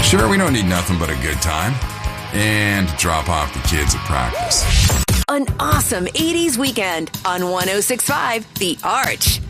Sure, we don't need nothing but a good time. And to drop off the kids at practice. An awesome 80s weekend on 106.5 The Arch.